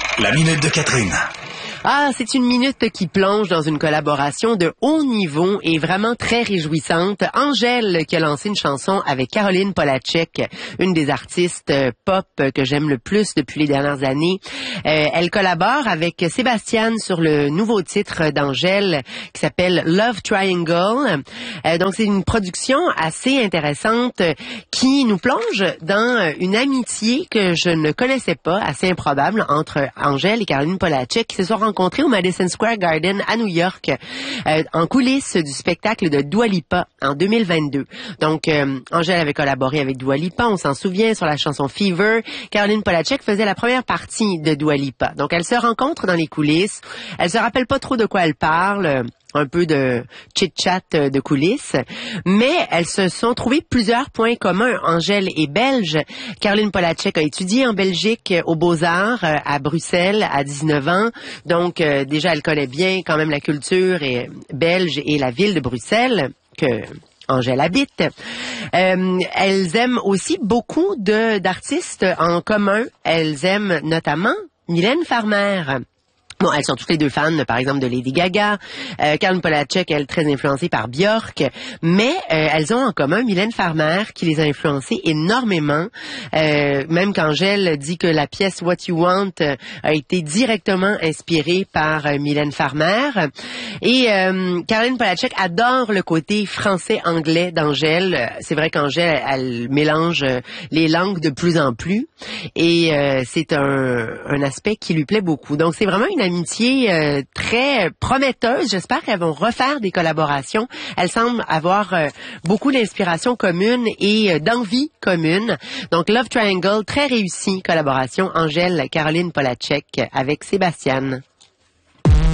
La minute de Catherine. Ah, c'est une minute qui plonge dans une collaboration de haut niveau et vraiment très réjouissante. Angèle qui a lancé une chanson avec Caroline Polachek, une des artistes pop que j'aime le plus depuis les dernières années. Elle collabore avec Sébastien sur le nouveau titre d'Angèle qui s'appelle Love Triangle. Donc c'est une production assez intéressante qui nous plonge dans une amitié que je ne connaissais pas, assez improbable, entre Angèle et Caroline Polachek qui se sont rencontrés au Madison Square Garden à New York en coulisses du spectacle de Dua Lipa en 2022. Donc, Angèle avait collaboré avec Dua Lipa, on s'en souvient, sur la chanson Fever. Caroline Polachek faisait la première partie de Dua Lipa. Donc, elles se rencontrent dans les coulisses. Elles se rappellent pas trop de quoi elles parlent. Un peu de chit-chat de coulisses, mais elles se sont trouvées plusieurs points communs. Angèle est belge, Caroline Polachek a étudié en Belgique aux Beaux-Arts à Bruxelles à 19 ans, donc déjà elle connaît bien quand même la culture belge et la ville de Bruxelles que Angèle habite. Elles aiment aussi beaucoup d'artistes en commun. Elles aiment notamment Mylène Farmer. Bon, elles sont toutes les deux fans, par exemple, de Lady Gaga. Caroline Polachek, elle, très influencée par Björk. Mais elles ont en commun Mylène Farmer, qui les a influencées énormément. Même qu'Angèle dit que la pièce What You Want a été directement inspirée par Mylène Farmer. Et Caroline Polachek adore le côté français-anglais d'Angèle. C'est vrai qu'Angèle, elle mélange les langues de plus en plus. Et c'est un aspect qui lui plaît beaucoup. Donc, c'est vraiment une amitié très prometteuse. J'espère qu'elles vont refaire des collaborations. Elles semblent avoir beaucoup d'inspiration commune et d'envie commune. Donc, Love Triangle, très réussie collaboration. Angèle, Caroline Polachek avec Sébastien.